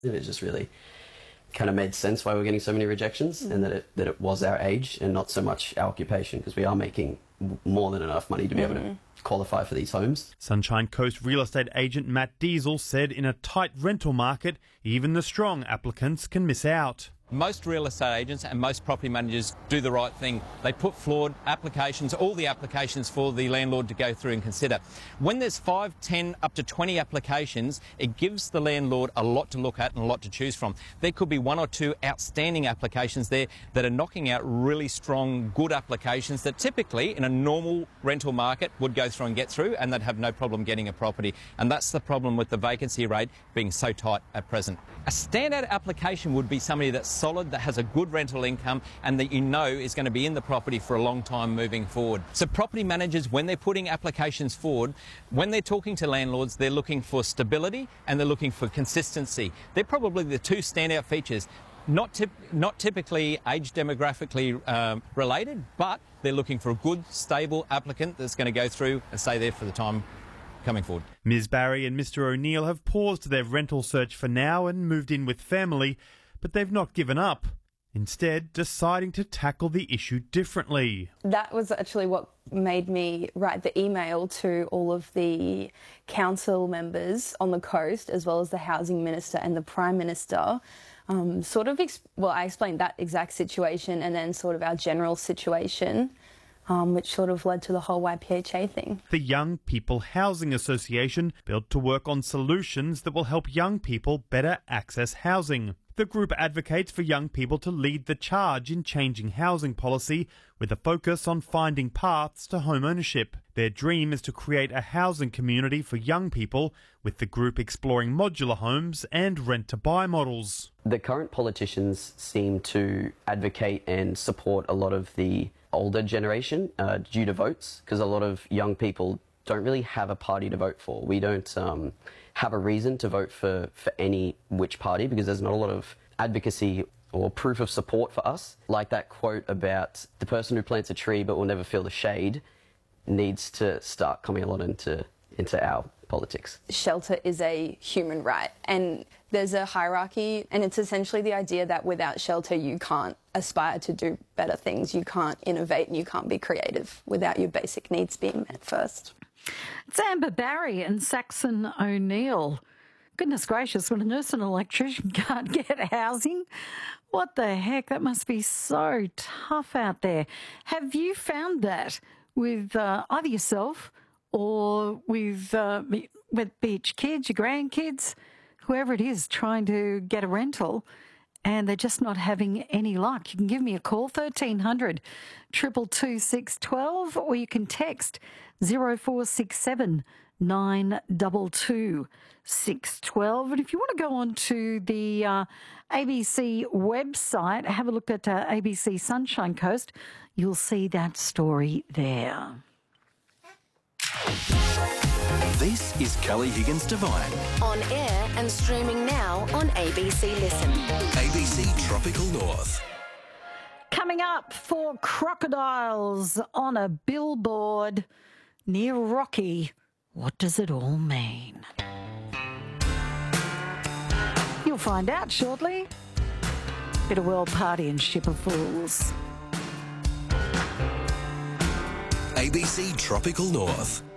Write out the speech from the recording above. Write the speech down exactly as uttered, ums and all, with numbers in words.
And it just really kind of made sense why we're getting so many rejections, mm. and that it, that it was our age and not so much our occupation, because we are making more than enough money to be mm. able to qualify for these homes. Sunshine Coast real estate agent Matt Diesel said in a tight rental market, even the strong applicants can miss out. Most real estate agents and most property managers do the right thing. They put forward applications, all the applications for the landlord to go through and consider. When there's five, ten, up to twenty applications, it gives the landlord a lot to look at and a lot to choose from. There could be one or two outstanding applications there that are knocking out really strong, good applications that typically in a normal rental market would go through and get through, and they'd have no problem getting a property. And that's the problem with the vacancy rate being so tight at present. A standout application would be somebody that's solid, that has a good rental income and that you know is going to be in the property for a long time moving forward. So property managers, when they're putting applications forward, when they're talking to landlords, they're looking for stability and they're looking for consistency. They're probably the two standout features. Not, typ not typically age demographically um, related, but they're looking for a good, stable applicant that's going to go through and stay there for the time coming forward. Miz Barry and Mister O'Neill have paused their rental search for now and moved in with family, but they've not given up, instead deciding to tackle the issue differently. That was actually what made me write the email to all of the council members on the coast, as well as the Housing Minister and the Prime Minister. Um, sort of, ex well, I explained that exact situation and then sort of our general situation, um, which sort of led to the whole Y P H A thing. The Young People Housing Association built to work on solutions that will help young people better access housing. The group advocates for young people to lead the charge in changing housing policy with a focus on finding paths to home ownership. Their dream is to create a housing community for young people, with the group exploring modular homes and rent-to-buy models. The current politicians seem to advocate and support a lot of the older generation uh, due to votes, because a lot of young people don't really have a party to vote for. We don't um, have a reason to vote for, for any which party, because there's not a lot of advocacy or proof of support for us. Like that quote about the person who plants a tree but will never feel the shade needs to start coming a lot into, into our politics. Shelter is a human right, and there's a hierarchy, and it's essentially the idea that without shelter you can't aspire to do better things, you can't innovate and you can't be creative without your basic needs being met first. It's Amber Barry and Saxon O'Neill. Goodness gracious, when a nurse and an electrician can't get housing, what the heck? That must be so tough out there. Have you found that with uh, either yourself or with, uh, with each kids, your grandkids, whoever it is trying to get a rental, and they're just not having any luck? You can give me a call, thirteen hundred, two two two, six one two, or you can text zero four six seven, nine two two, six one two. And if you want to go on to the uh, A B C website, have a look at uh, A B C Sunshine Coast, you'll see that story there. This is Kelly Higgins Divine. On air and streaming now on A B C Listen. A B C Tropical North. Coming up, for crocodiles on a billboard near Rocky. What does it all mean? You'll find out shortly. Bit of world party and ship of fools. A B C Tropical North.